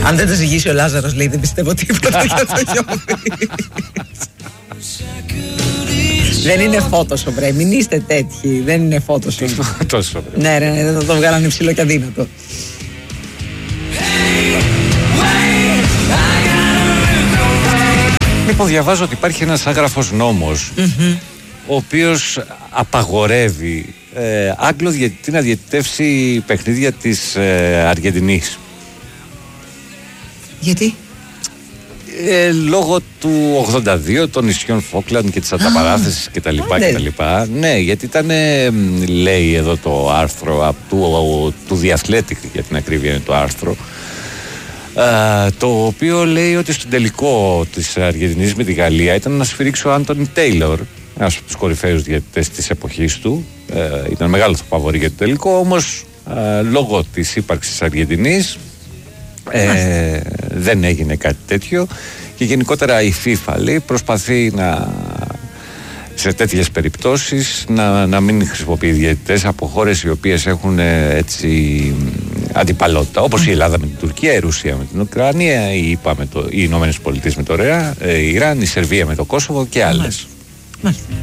Αν δεν το ζυγίσει ο Λάζαρος, λέει, δεν πιστεύω τίποτα για το Γιώβιτς. Δεν είναι Photoshop, ρε. Μην είστε τέτοιοι. Δεν είναι Photoshop. Ναι, δεν θα το βγάλανε ψηλό και αδύνατο. Λοιπόν, διαβάζω ότι υπάρχει ένας άγραφος νόμος, ο οποίος απαγορεύει Άγγλο διαιτητή να διαιτητεύσει παιχνίδια της Αργεντινής. Γιατί? Λόγω του 82, των νησιών Φόκλαντ και της ανταπαράθεσης κτλ. Ναι, γιατί ήταν, λέει εδώ το άρθρο του The Athletic, για την ακρίβεια είναι το άρθρο, το οποίο λέει ότι στον τελικό της Αργεντινής με τη Γαλλία ήταν να σφυρίξει ο Άντονι Τέιλορ, ένας από τους κορυφαίους διαιτητές της εποχής του. Ήταν μεγάλο το φαβορί για το τελικό, όμως λόγω της ύπαρξης της Αργεντινής δεν έγινε κάτι τέτοιο, και γενικότερα η FIFA, λέει, προσπαθεί σε τέτοιες περιπτώσεις να μην χρησιμοποιεί διαιτητές από χώρες οι οποίες έχουν έτσι αντιπαλότητα, όπως η Ελλάδα με την Τουρκία, η Ρωσία με την Ουκρανία, οι Ηνωμένες Πολιτείες με το Ιράν, η Σερβία με το Κόσοβο και άλλες.